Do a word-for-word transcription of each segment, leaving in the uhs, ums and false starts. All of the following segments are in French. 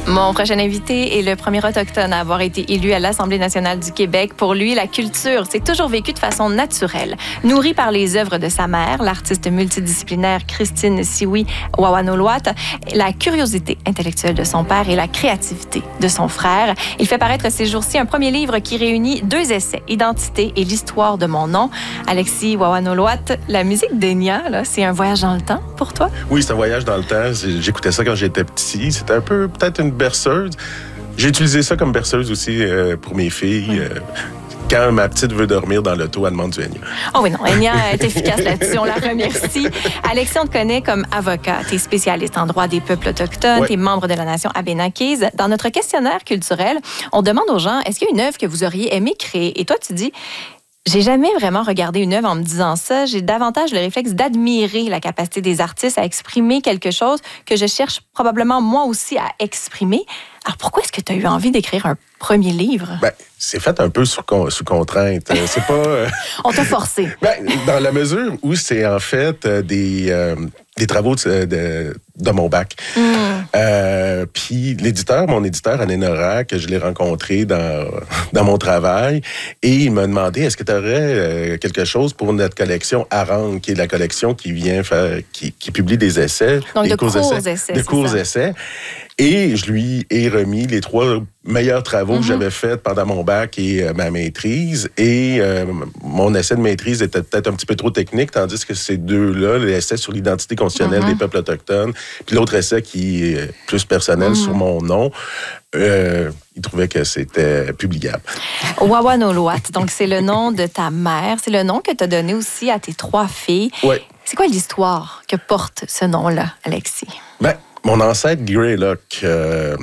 Mon prochain invité est le premier autochtone à avoir été élu à l'Assemblée nationale du Québec. Pour lui, la culture s'est toujours vécue de façon naturelle. Nourrie par les œuvres de sa mère, l'artiste multidisciplinaire Christine Sioui Wawanolwat, la curiosité intellectuelle de son père et la créativité de son frère. Il fait paraître ces jours-ci un premier livre qui réunit deux essais, Identité et l'histoire de mon nom. Alexis Wawanolwat, la musique d'Enya, là, c'est un voyage dans le temps pour toi? Oui, c'est un voyage dans le temps. J'écoutais ça quand j'étais petit. C'était un peu peut-être une berceuse. J'ai utilisé ça comme berceuse aussi euh, pour mes filles. Oui. Euh, quand ma petite veut dormir dans l'auto, elle demande du Enya. Oh oui, non, Enya est efficace là-dessus. On la remercie. Alexis, on te connaît comme avocat. Tu es spécialiste en droit des peuples autochtones. Ouais. Tu es membre de la nation Abénaquise. Dans notre questionnaire culturel, on demande aux gens, est-ce qu'il y a une œuvre que vous auriez aimé créer? Et toi, tu dis... J'ai jamais vraiment regardé une œuvre en me disant ça. J'ai davantage le réflexe d'admirer la capacité des artistes à exprimer quelque chose que je cherche probablement moi aussi à exprimer. Alors pourquoi est-ce que tu as eu envie d'écrire un premier livre? Ben, c'est fait un peu sous, sous contrainte. C'est pas... Euh... On t'a forcé. Ben, dans la mesure où c'est en fait euh, des, euh, des travaux de, de, de mon bac. Mm. Euh, puis l'éditeur, mon éditeur, Anne Nora, que je l'ai rencontré dans, dans mon travail, et il m'a demandé, est-ce que tu aurais euh, quelque chose pour notre collection Arang, qui est la collection qui vient faire, qui, qui publie des essais. Donc des de courts, courts essais. essais. De courts essais. Et je lui ai remis les trois meilleurs travaux mm-hmm. que j'avais faits pendant mon bac et euh, ma maîtrise. Et euh, mon essai de maîtrise était peut-être un petit peu trop technique, tandis que ces deux-là, l'essai sur l'identité constitutionnelle mm-hmm. des peuples autochtones, puis l'autre essai qui est plus personnel mm-hmm. sur mon nom, euh, il trouvait que c'était publiable. Wawanolwat, donc c'est le nom de ta mère. C'est le nom que tu as donné aussi à tes trois filles. Oui. C'est quoi l'histoire que porte ce nom-là, Alexis? Ben, mon ancêtre Greylock euh,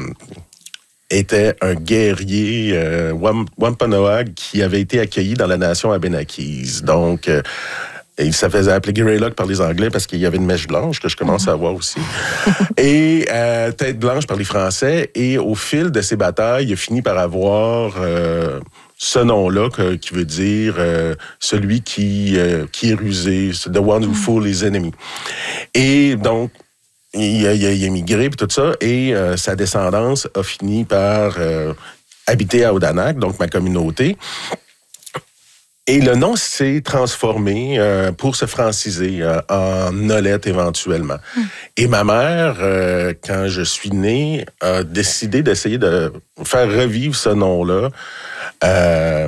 était un guerrier euh, Wampanoag qui avait été accueilli dans la nation Abénaquise. Donc, euh, il se faisait appeler Greylock par les Anglais parce qu'il y avait une mèche blanche que je commence mm-hmm. à voir aussi. Et euh, tête blanche par les Français. Et au fil de ces batailles, il a fini par avoir... Euh, ce nom-là, que, qui veut dire euh, celui qui, euh, qui est rusé, the one who fool his enemy. Et donc, il a, il a, il a émigré et tout ça, et euh, sa descendance a fini par euh, habiter à Odanak, donc ma communauté. Et le nom s'est transformé euh, pour se franciser euh, en Nolette éventuellement. Mm. Et ma mère, euh, quand je suis né, a décidé d'essayer de faire revivre ce nom-là. Euh,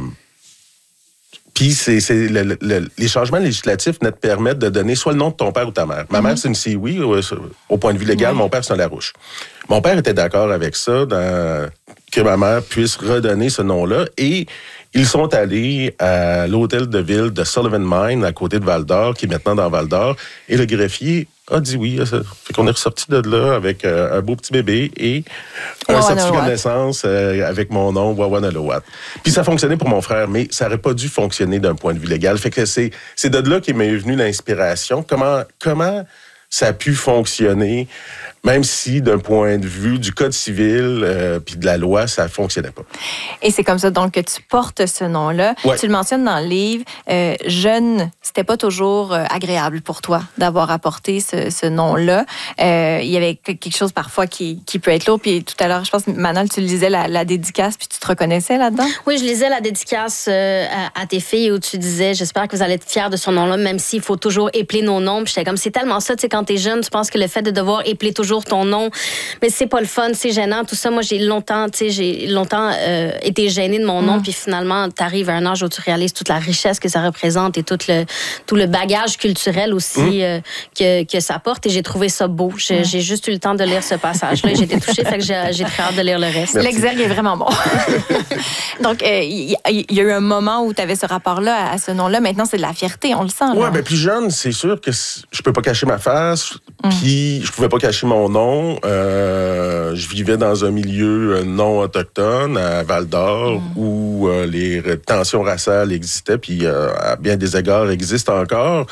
Puis c'est, c'est le, le, les changements législatifs ne te permettent de donner soit le nom de ton père ou ta mère. Ma mm-hmm. mère, c'est une Sioui au, au point de vue légal. Mm-hmm. Mon père, c'est un Larouche. Mon père était d'accord avec ça, dans, que ma mère puisse redonner ce nom-là. Et ils sont allés à l'hôtel de ville de Sullivan Mine, à côté de Val-d'Or, qui est maintenant dans Val-d'Or. Et le greffier a dit oui. Fait qu'on est ressorti de là avec euh, un beau petit bébé et un Wawanolwat. Certificat de naissance euh, avec mon nom, Wawanolwat. Puis ça fonctionnait pour mon frère, mais ça n'aurait pas dû fonctionner d'un point de vue légal. Fait que c'est, c'est de là qu'est m'est venue l'inspiration. Comment, comment ça a pu fonctionner, même si d'un point de vue du Code civil euh, puis de la loi, ça ne fonctionnait pas. Et c'est comme ça donc que tu portes ce nom-là. Ouais. Tu le mentionnes dans le livre. Euh, jeune, c'était pas toujours euh, agréable pour toi d'avoir apporté ce, ce nom-là. Euh, il y avait quelque chose parfois qui, qui peut être lourd. Puis tout à l'heure, je pense, Manal, tu lisais la, la dédicace, puis tu te reconnaissais là-dedans? Oui, je lisais la dédicace euh, à, à tes filles où tu disais, j'espère que vous allez être fiers de son nom-là, même s'il faut toujours épeler nos noms. Puis j'étais comme, c'est tellement ça, tu sais, quand t'es jeune, tu penses que le fait de devoir épeler toujours ton nom, mais c'est pas le fun, c'est gênant, tout ça. Moi, j'ai longtemps, tu sais, j'ai longtemps euh, été gênée de mon nom, mm. puis finalement, t'arrives à un âge où tu réalises toute la richesse que ça représente et tout le, tout le bagage culturel aussi mm. euh, que, que ça porte, et j'ai trouvé ça beau. J'ai, mm. j'ai juste eu le temps de lire ce passage-là, et j'ai été touchée, fait que j'ai, j'ai très hâte de lire le reste. Merci. L'exergue est vraiment bon. Donc, il euh, y, y a eu un moment où tu avais ce rapport-là à, à ce nom-là. Maintenant, c'est de la fierté, on le sent. Oui, bien, plus jeune, c'est sûr que je peux pas cacher ma face, mm. puis je pouvais pas cacher mon nom. Euh, je vivais dans un milieu non autochtone, à Val-d'Or, mm. où euh, les tensions raciales existaient, puis euh, à bien des égards existent encore.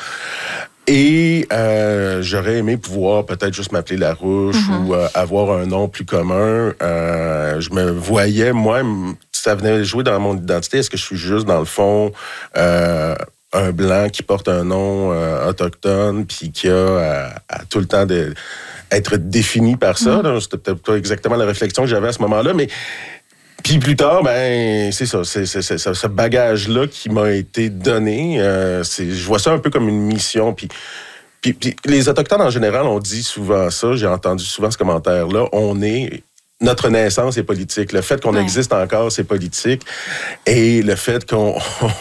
Et euh, j'aurais aimé pouvoir peut-être juste m'appeler Larouche mm-hmm. ou euh, avoir un nom plus commun. Euh, je me voyais, moi, ça venait jouer dans mon identité. Est-ce que je suis juste, dans le fond, euh, un Blanc qui porte un nom euh, autochtone, puis qui a à, à tout le temps de, être défini par ça. Mmh. C'était peut-être pas exactement la réflexion que j'avais à ce moment-là, mais puis plus tard, ben c'est ça, c'est, c'est, c'est, c'est ce bagage-là qui m'a été donné. Euh, c'est, je vois ça un peu comme une mission, puis... Puis, puis les Autochtones, en général, on dit souvent ça, j'ai entendu souvent ce commentaire-là, on est... Notre naissance est politique. Le fait qu'on ouais. existe encore, c'est politique. Et le fait qu'on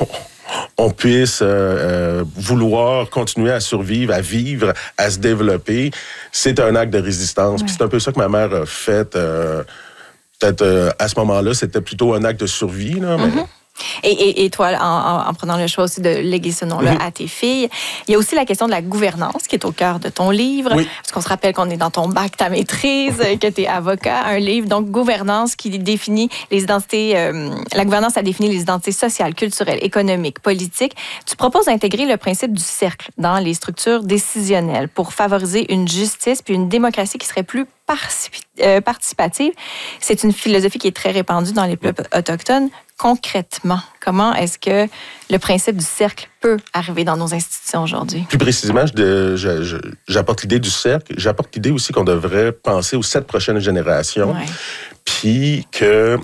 on puisse euh, euh, vouloir continuer à survivre, à vivre, à se développer, c'est un acte de résistance. Ouais. Puis c'est un peu ça que ma mère a fait. Euh, peut-être euh, à ce moment-là, c'était plutôt un acte de survie, là, mais... Mm-hmm. Et, et, et toi, en, en, en prenant le choix aussi de léguer ce nom-là mmh. à tes filles, il y a aussi la question de la gouvernance qui est au cœur de ton livre. Oui. Parce qu'on se rappelle qu'on est dans ton bac, ta maîtrise, que tu es avocat, un livre, donc gouvernance qui définit les identités, euh, la gouvernance a défini les identités sociales, culturelles, économiques, politiques. Tu proposes d'intégrer le principe du cercle dans les structures décisionnelles pour favoriser une justice puis une démocratie qui serait plus participative. C'est une philosophie qui est très répandue dans les peuples autochtones. Concrètement, comment est-ce que le principe du cercle peut arriver dans nos institutions aujourd'hui? Plus précisément, je, je, je, j'apporte l'idée du cercle. J'apporte l'idée aussi qu'on devrait penser aux sept prochaines générations. Ouais. Puis que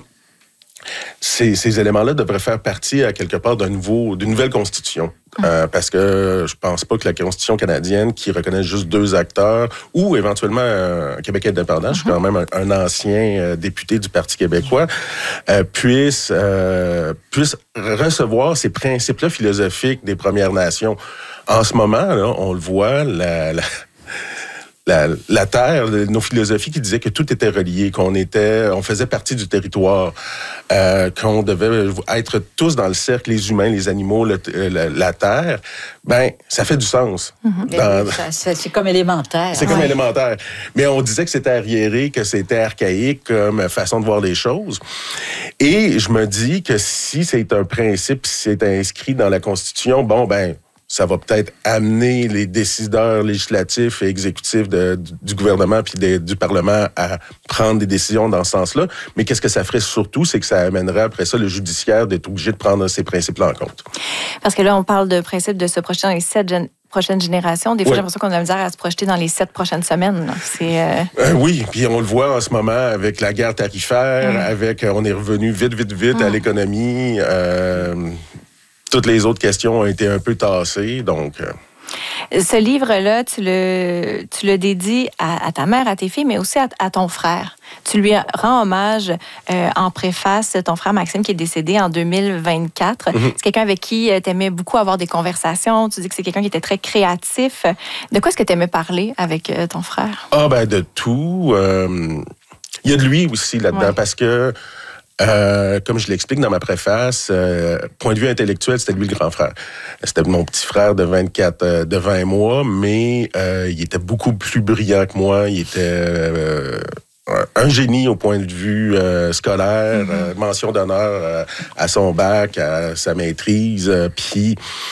ces, ces éléments-là devraient faire partie, à quelque part, d'un nouveau, d'une nouvelle constitution. Euh, parce que je pense pas que la Constitution canadienne, qui reconnaît juste deux acteurs, ou éventuellement un Québec indépendant, mm-hmm. je suis quand même un, un ancien euh, député du Parti québécois, euh, puisse, euh, puisse recevoir ces principes-là philosophiques des Premières Nations. En ce moment, là, on le voit, la... la La, la terre, nos philosophies qui disaient que tout était relié, qu'on était, on faisait partie du territoire, euh, qu'on devait être tous dans le cercle, les humains, les animaux, le, la, la terre. Ben, ça fait du sens. Mm-hmm. Dans, ça, ça, c'est comme élémentaire. C'est ouais. comme élémentaire. Mais on disait que c'était arriéré, que c'était archaïque comme façon de voir les choses. Et je me dis que si c'est un principe, si c'est inscrit dans la Constitution, bon, ben, ça va peut-être amener les décideurs législatifs et exécutifs de, du, du gouvernement puis de, du Parlement à prendre des décisions dans ce sens-là. Mais qu'est-ce que ça ferait surtout, c'est que ça amènerait après ça le judiciaire d'être obligé de prendre ces principes-là en compte. Parce que là, on parle de principes de se projeter dans les sept gen- prochaines générations. Des fois, oui. j'ai l'impression qu'on a la misère à se projeter dans les sept prochaines semaines. C'est, euh... Euh, oui, puis on le voit en ce moment avec la guerre tarifaire, mmh. avec on est revenu vite, vite, vite mmh. à l'économie. Euh, Toutes les autres questions ont été un peu tassées, donc... Ce livre-là, tu le, tu le dédies à, à ta mère, à tes filles, mais aussi à, à ton frère. Tu lui rends hommage euh, en préface, ton frère Maxime, qui est décédé en deux mille vingt-quatre. Mm-hmm. C'est quelqu'un avec qui tu aimais beaucoup avoir des conversations. Tu dis que c'est quelqu'un qui était très créatif. De quoi est-ce que tu aimais parler avec euh, ton frère? Ah, ben de tout. Euh, il y a de lui aussi là-dedans, ouais. parce que... Euh, comme je l'explique dans ma préface, euh, point de vue intellectuel, c'était lui le grand frère. C'était mon petit frère de vingt-quatre, euh, de vingt mois, mais euh, il était beaucoup plus brillant que moi. Il était euh, un génie au point de vue euh, scolaire, mm-hmm. euh, mention d'honneur euh, à son bac, à sa maîtrise, euh, puis...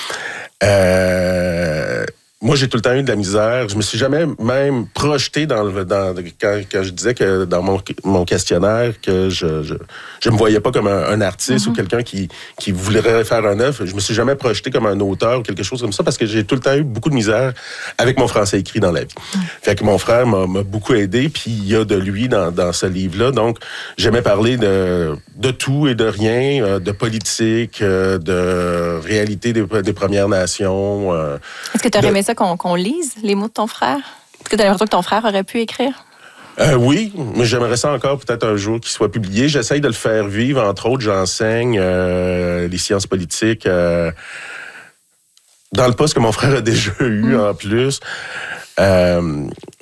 Euh, Moi, j'ai tout le temps eu de la misère. Je me suis jamais même projeté dans le dans quand, quand je disais que dans mon mon questionnaire que je je, je me voyais pas comme un, un artiste mm-hmm. ou quelqu'un qui qui voudrait faire un œuvre. Je me suis jamais projeté comme un auteur ou quelque chose comme ça parce que j'ai tout le temps eu beaucoup de misère avec mon français écrit dans la vie. Mm. Fait que mon frère m'a, m'a beaucoup aidé, puis il y a de lui dans dans ce livre-là. Donc, j'aimais parler de de tout et de rien, de politique, de réalité des, des Premières Nations. Est-ce que tu aurais aimé ça Qu'on, qu'on lise les mots de ton frère? Est-ce que tu as l'impression que ton frère aurait pu écrire? Euh, oui, mais j'aimerais ça encore peut-être un jour qu'il soit publié. J'essaye de le faire vivre. Entre autres, j'enseigne euh, les sciences politiques euh, dans le poste que mon frère a déjà eu mmh. en plus. Euh,